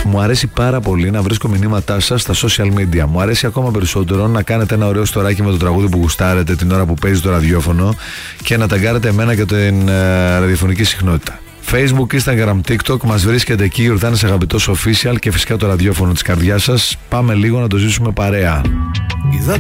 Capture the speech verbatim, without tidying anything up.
μου αρέσει πάρα πολύ να βρίσκω μηνύματά σας στα social media. Μου αρέσει ακόμα περισσότερο να κάνετε ένα ωραίο στοράκι με το τραγούδι που γουστάρετε την ώρα που παίζει το ραδιόφωνο και να ταγκάρετε εμένα και την ε, ραδιοφωνική συχνότητα. Facebook, Instagram, TikTok, μας βρίσκεται εκεί, Ιορδάνης Αγαπητός Official, και φυσικά το ραδιόφωνο της καρδιάς σας. Πάμε λίγο να το ζήσουμε παρέα.